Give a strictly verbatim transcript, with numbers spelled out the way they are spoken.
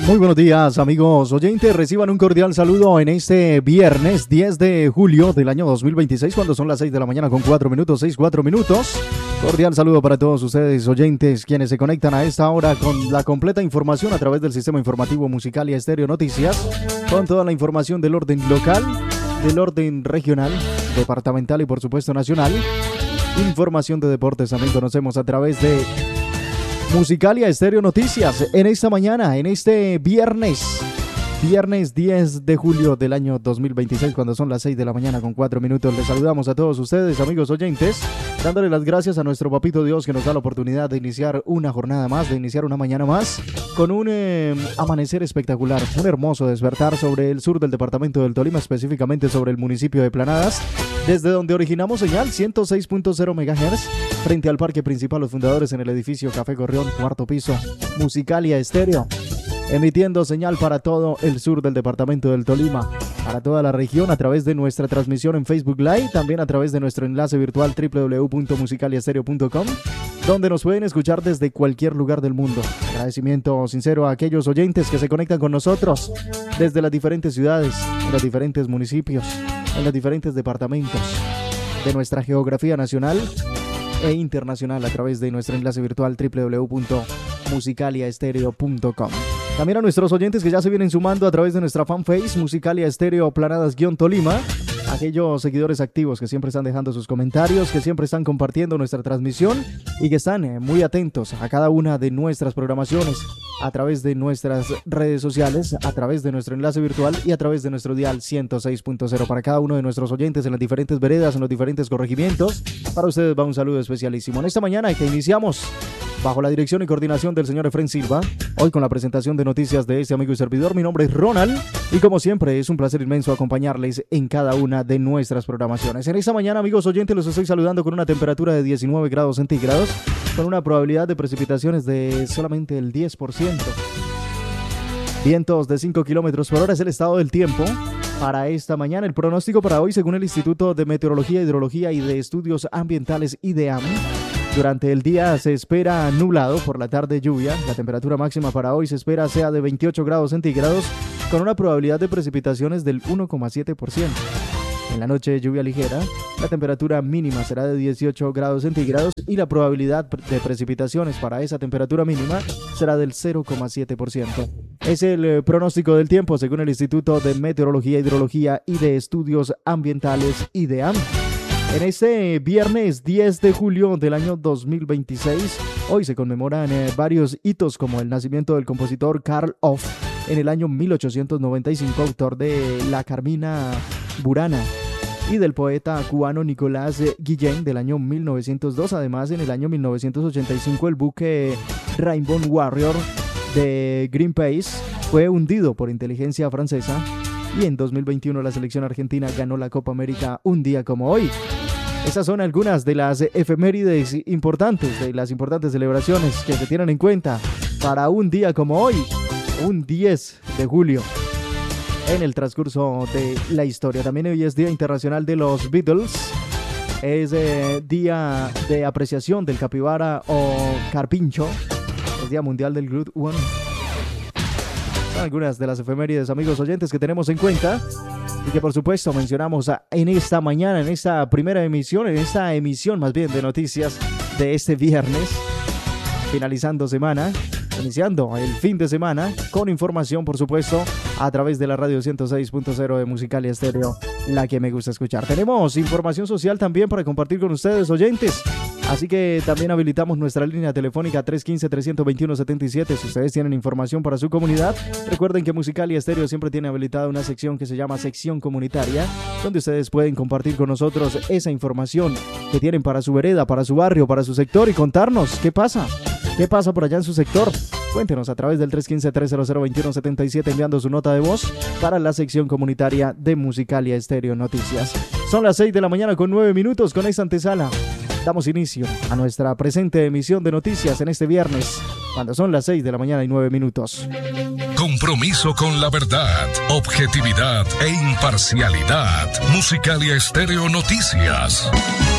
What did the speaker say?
Muy buenos días, amigos oyentes. Reciban un cordial saludo en este viernes diez de julio del año dos mil veintiséis, cuando son las seis de la mañana con cuatro minutos, seis, cuatro minutos. Cordial saludo para todos ustedes, oyentes, quienes se conectan a esta hora con la completa información a través del sistema informativo Musicalia Estéreo Noticias, con toda la información del orden local, del orden regional, departamental y por supuesto nacional. Información de deportes también conocemos a través de Musicalia Estéreo Noticias en esta mañana, en este viernes, viernes diez de julio del año dos mil veintiséis, cuando son las seis de la mañana con cuatro minutos. Les saludamos a todos ustedes, amigos oyentes, dándole las gracias a nuestro papito Dios que nos da la oportunidad de iniciar una jornada más, de iniciar una mañana más, con un eh, amanecer espectacular, un hermoso despertar sobre el sur del departamento del Tolima, específicamente sobre el municipio de Planadas, desde donde originamos señal ciento seis punto cero megahertz, frente al parque principal Los Fundadores en el edificio Café Gorrión, cuarto piso, Musicalia Estéreo, emitiendo señal para todo el sur del departamento del Tolima, para toda la región a través de nuestra transmisión en Facebook Live, también a través de nuestro enlace virtual doble u doble u doble u punto musicaliastereo punto com, donde nos pueden escuchar desde cualquier lugar del mundo. Agradecimiento sincero a aquellos oyentes que se conectan con nosotros desde las diferentes ciudades, en los diferentes municipios, en los diferentes departamentos de nuestra geografía nacional e internacional a través de nuestro enlace virtual doble u doble u doble u punto musicaliastereo punto com. También a nuestros oyentes que ya se vienen sumando a través de nuestra fanpage Musicalia Estéreo Planadas-Tolima, aquellos seguidores activos que siempre están dejando sus comentarios, que siempre están compartiendo nuestra transmisión y que están eh, muy atentos a cada una de nuestras programaciones a través de nuestras redes sociales, a través de nuestro enlace virtual y a través de nuestro dial ciento seis punto cero. Para cada uno de nuestros oyentes en las diferentes veredas, en los diferentes corregimientos, para ustedes va un saludo especialísimo. En esta mañana que iniciamos bajo la dirección y coordinación del señor Efren Silva, hoy con la presentación de noticias de este amigo y servidor. Mi nombre es Ronald y como siempre es un placer inmenso acompañarles en cada una de nuestras programaciones. En esta mañana, amigos oyentes, los estoy saludando con una temperatura de diecinueve grados centígrados, con una probabilidad de precipitaciones de solamente el diez por ciento. Vientos de cinco kilómetros por hora es el estado del tiempo para esta mañana. El pronóstico para hoy, según el Instituto de Meteorología, Hidrología y de Estudios Ambientales, IDEAM, durante el día se espera nublado, por la tarde lluvia. La temperatura máxima para hoy se espera sea de veintiocho grados centígrados, con una probabilidad de precipitaciones del uno coma siete por ciento. En la noche lluvia ligera, la temperatura mínima será de dieciocho grados centígrados y la probabilidad de precipitaciones para esa temperatura mínima será del cero coma siete por ciento. Es el eh, pronóstico del tiempo según el Instituto de Meteorología, Hidrología y de Estudios Ambientales, IDEAM. En este viernes diez de julio del año dos mil veintiséis, hoy se conmemoran eh, varios hitos, como el nacimiento del compositor Carl Orff en el año mil ochocientos noventa y cinco, autor de La Carmina Burana, y del poeta cubano Nicolás Guillén del año mil novecientos dos. Además, en el año mil novecientos ochenta y cinco, el buque Rainbow Warrior de Greenpeace fue hundido por inteligencia francesa. Y en dos mil veintiuno la selección argentina ganó la Copa América un día como hoy. Esas son algunas de las efemérides importantes, de las importantes celebraciones que se tienen en cuenta para un día como hoy, un diez de julio, en el transcurso de la historia. También hoy es Día Internacional de los Beatles, es eh, Día de Apreciación del Capibara o Carpincho, es Día Mundial del Glut One. Son algunas de las efemérides, amigos oyentes, que tenemos en cuenta y que por supuesto mencionamos en esta mañana, en esta primera emisión, en esta emisión más bien de noticias de este viernes, finalizando semana, iniciando el fin de semana, con información por supuesto a través de la radio ciento seis punto cero de Musicalia Estéreo, la que me gusta escuchar. Tenemos información social también para compartir con ustedes, oyentes. Así que también habilitamos nuestra línea telefónica tres uno cinco, tres dos uno, siete siete. Si ustedes tienen información para su comunidad, recuerden que Musicalia Estéreo siempre tiene habilitada una sección que se llama Sección Comunitaria, donde ustedes pueden compartir con nosotros esa información que tienen para su vereda, para su barrio, para su sector y contarnos qué pasa, qué pasa por allá en su sector. Cuéntenos a través del tres uno cinco, tres cero cero, dos uno siete siete enviando su nota de voz para la sección comunitaria de Musicalia Estéreo Noticias. Son las seis de la mañana con nueve minutos. Con esta antesala damos inicio a nuestra presente emisión de noticias en este viernes, cuando son las seis de la mañana y nueve minutos. Compromiso con la verdad, objetividad e imparcialidad. Musicalia Estéreo Noticias.